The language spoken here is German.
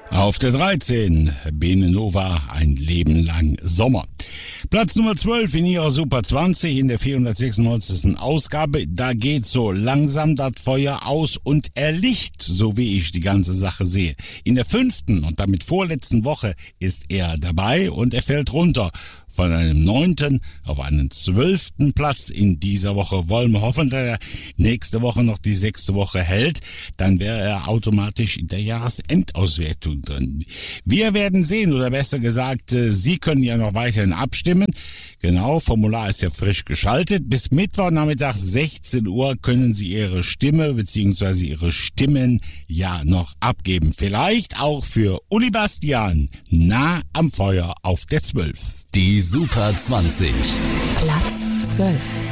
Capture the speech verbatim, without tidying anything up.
Auf der dreizehn, Bene Nova, ein Leben lang Sommer. Platz Nummer zwölf in ihrer Super zwanzig in der vierhundertsechsundneunzigsten Ausgabe. Da geht so langsam das Feuer aus und erlicht, so wie ich die ganze Sache sehe. In der fünften und damit vorletzten Woche ist er dabei und er fällt runter. Von einem neunten auf einen zwölften Platz in dieser Woche. Wollen wir hoffen, dass er nächste Woche noch die sechste Woche hält. Dann wäre er automatisch in der Jahresendauswertung drin. Wir werden sehen, oder besser gesagt, Sie können ja noch weiterhin abstimmen. Genau, Formular ist ja frisch geschaltet. Bis Mittwochnachmittag sechzehn Uhr können Sie Ihre Stimme bzw. Ihre Stimmen ja noch abgeben. Vielleicht auch für Uli Bastian, nah am Feuer auf der zwölf. Die Super zwanzig. Platz zwölf.